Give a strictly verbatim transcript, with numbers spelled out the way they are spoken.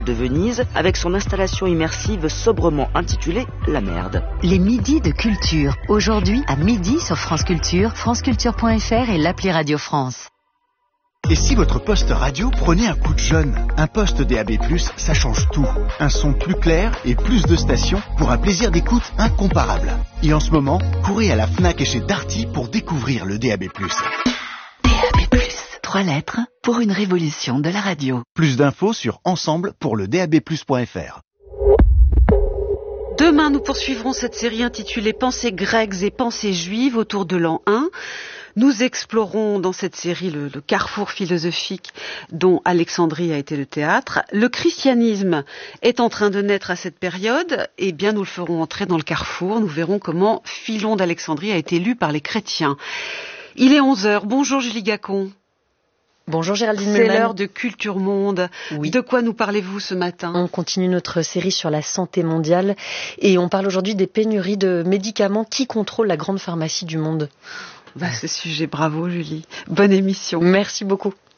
de Venise avec son installation immersive sobrement intitulée La Merde. Les midis de culture. Aujourd'hui, à midi sur France Culture, franceculture point f r et l'appli Radio France. Et si votre poste radio prenait un coup de jeune? Un poste D A B plus, ça change tout. Un son plus clair et plus de stations pour un plaisir d'écoute incomparable. Et en ce moment, courez à la Fnac et chez Darty pour découvrir le D A B plus. D A B plus, trois lettres pour une révolution de la radio. Plus d'infos sur ensemble pour le d a b plus point f r. Demain, nous poursuivrons cette série intitulée Pensées grecques et pensées juives autour de l'an un. Nous explorons dans cette série le, le carrefour philosophique dont Alexandrie a été le théâtre. Le christianisme est en train de naître à cette période. Eh bien, nous le ferons entrer dans le carrefour. Nous verrons comment Philon d'Alexandrie a été lu par les chrétiens. Il est onze heures. Bonjour Julie Gacon. Bonjour Géraldine C'est Mulman. l'heure de Culture Monde. Oui. De quoi nous parlez-vous ce matin? On continue notre série sur la santé mondiale et on parle aujourd'hui des pénuries de médicaments qui contrôlent la grande pharmacie du monde. Bah, ce sujet, bravo Julie. Bonne émission. Merci beaucoup.